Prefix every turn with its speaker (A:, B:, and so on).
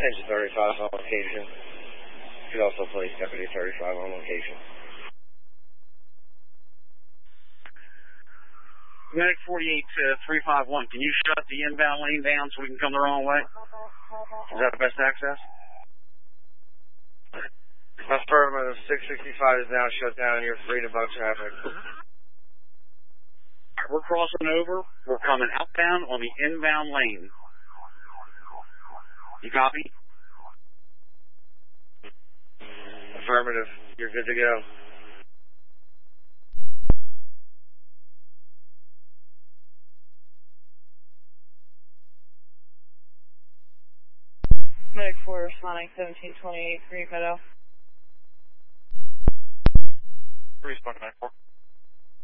A: Engine 35 on location. You could also place Deputy 35 on location.
B: Medic 48-351, can you shut the inbound lane down so we can come the wrong way? Is that the best access?
A: Affirmative. 665 is now shut down and you're free to buck traffic.
B: We're crossing over. We're coming outbound on the inbound lane. You copy?
A: Affirmative. You're good to go.
C: Medic 4 responding 1728, Green Meadow.
B: Responding, Medic 4.